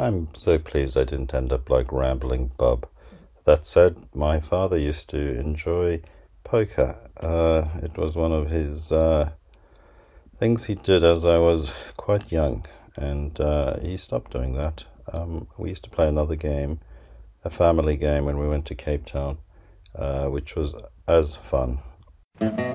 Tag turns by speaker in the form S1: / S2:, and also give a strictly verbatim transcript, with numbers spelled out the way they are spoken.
S1: I'm so pleased I didn't end up like Rambling Bob. That said, my father used to enjoy poker. Uh, it was one of his uh, things he did as I was quite young, and uh, he stopped doing that. Um, we used to play another game, a family game, when we went to Cape Town, uh, which was as fun.